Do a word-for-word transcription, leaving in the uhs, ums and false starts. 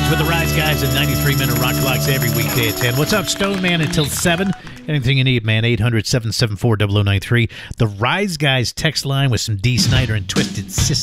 Mornings with the Rise Guys at ninety-three minute rock clocks every weekday at ten. What's up, Stone Man, until seven? Anything you need, man. eight hundred, seven seven four, zero zero nine three. The Rise Guys text line with some D. Snyder and Twisted Sister.